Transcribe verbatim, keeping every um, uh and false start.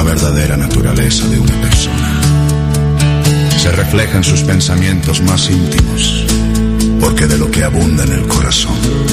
verdadera naturaleza de una persona. Se refleja en sus pensamientos más íntimos, porque de lo que abunda en el corazón